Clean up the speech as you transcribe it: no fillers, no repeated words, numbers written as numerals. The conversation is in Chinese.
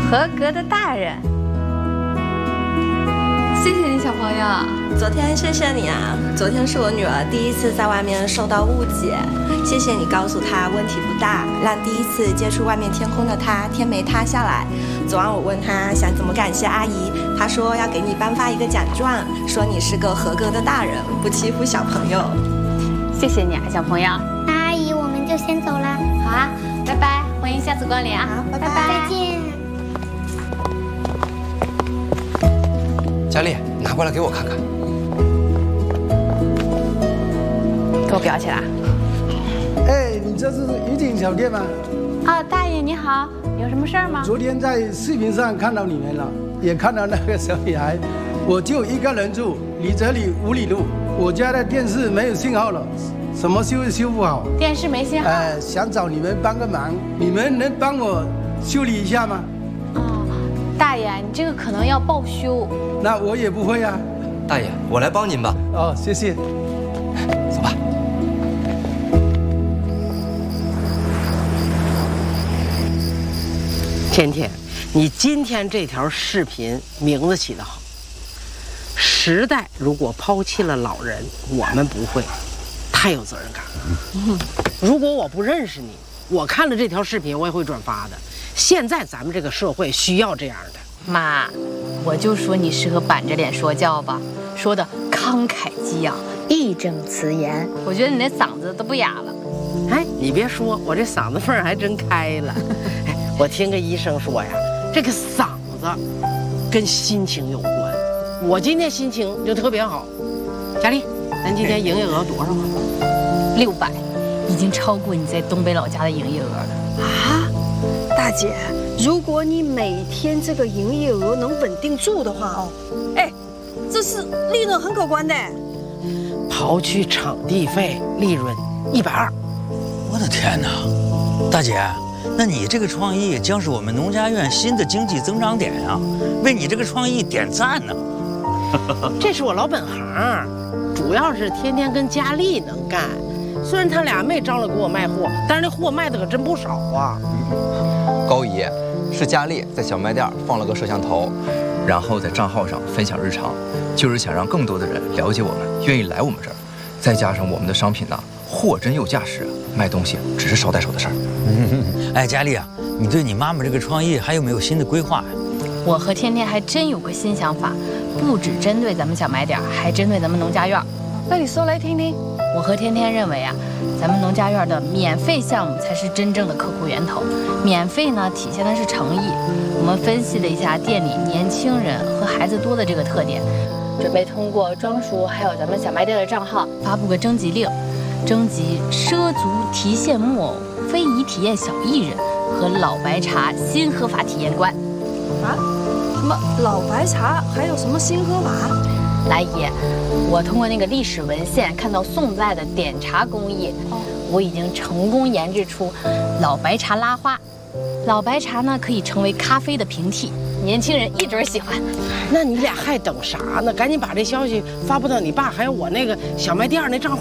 合格的大人。谢谢你，小朋友。 昨天谢谢你啊！昨天是我女儿第一次在外面受到误解，谢谢你告诉她问题不大，让第一次接触外面天空的她天没塌下来。昨晚我问她想怎么感谢阿姨，她说要给你颁发一个奖状，说你是个合格的大人，不欺负小朋友。 谢谢你啊，小朋友。 那阿姨，我们就先走了。 好啊，拜拜，欢迎下次光临啊！ 好，拜拜， 再见。 佳丽，拿过来给我看看。 给我裱起来。 哎，你这是怡景小店吗？ 啊，大爷你好，有什么事儿吗？ 昨天在视频上看到你们了，也看到那个小女孩。我就一个人住，离这里5里路。我家的电视没有信号了，什么修也修不好。 电视没信号。 想找你们帮个忙，你们能帮我修理一下吗？ 哦，大爷，你这个可能要报修。 那我也不会啊。 大爷，我来帮您吧。 哦，谢谢。 走吧。 甜甜，你今天这条视频名字起得好。时代如果抛弃了老人，我们不会，太有责任感了。如果我不认识你，我看了这条视频，我也会转发的。现在咱们这个社会需要这样的。 妈，我就说你适合板着脸说教吧，说的慷慨激昂，义正辞严。我觉得你那嗓子都不哑了。 哎，你别说，我这嗓子缝儿还真开了。哎，我听个医生说呀，这个嗓子跟心情有关。我今天心情就特别好。佳丽，咱今天营业额多少啊 ？600，已经超过你在东北老家的营业额了。 啊，大姐，如果你每天这个营业额能稳定住的话哦，哎，这是利润很可观的。 刨去场地费，利润120。 我的天哪，大姐，那你这个创意将是我们农家院新的经济增长点啊！为你这个创意点赞呢。 这是我老本行，主要是天天跟佳丽能干。虽然他俩没招了给我卖货，但是那货卖的可真不少啊。 高姨，是佳丽在小卖店放了个摄像头，然后在账号上分享日常，就是想让更多的人了解我们，愿意来我们这儿。再加上我们的商品呢，货真又价实，卖东西只是捎带手的事儿。 哎，佳丽啊，你对你妈妈这个创意还有没有新的规划呀？ 我和天天还真有个新想法，不只针对咱们小卖点，还针对咱们农家院。 那你说来听听。 我和天天认为啊，咱们农家院的免费项目才是真正的客户源头。免费呢，体现的是诚意。我们分析了一下店里年轻人和孩子多的这个特点，准备通过庄叔还有咱们小卖店的账号发布个征集令，征集畲族提线木偶非遗体验小艺人和老白茶新喝法体验官。 啊？什么老白茶？还有什么新喝法？ 来爷，我通过那个历史文献看到宋代的点茶工艺，我已经成功研制出老白茶拉花。老白茶呢，可以成为咖啡的平替，年轻人一准喜欢。 那你俩还等啥呢？赶紧把这消息发布到你爸还有我那个小卖店那账号。